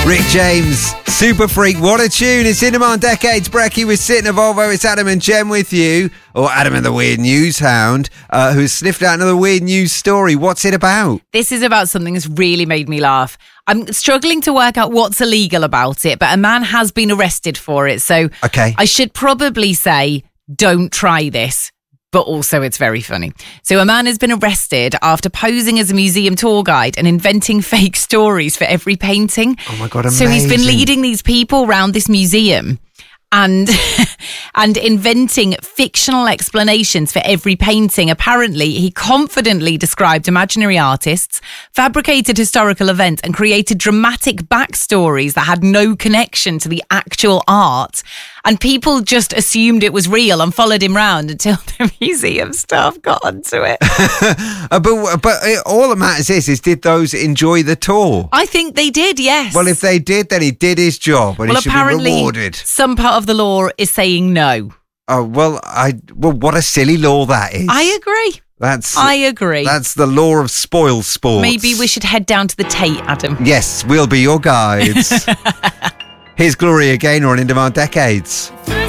Rick James, Super Freak, what a tune. It's In Demand Decades. Brecky with Sit in a Volvo. It's Adam and Jem with you, or Adam and the Weird News Hound, who's sniffed out another weird news story. What's it about? This is about something that's really made me laugh. I'm struggling to work out what's illegal about it, but a man has been arrested for it. So Okay. I should probably say, don't try this. But also it's very funny. So a man has been arrested after posing as a museum tour guide and inventing fake stories for every painting. Oh my God, amazing. So he's been leading these people around this museum and inventing fictional explanations for every painting. Apparently, he confidently described imaginary artists, fabricated historical events, and created dramatic backstories that had no connection to the actual art. And people just assumed it was real and followed him round until the museum staff got onto it. But all that matters is did those enjoy the tour? I think they did, yes. Well, if they did, then he did his job and he should be rewarded. Some part of the law is saying no. Oh, well, what a silly law that is. I agree. I agree. That's the law of spoil sports. Maybe we should head down to the Tate, Adam. Yes, we'll be your guides. Here's Gloria Gaynor on In Demand Decades.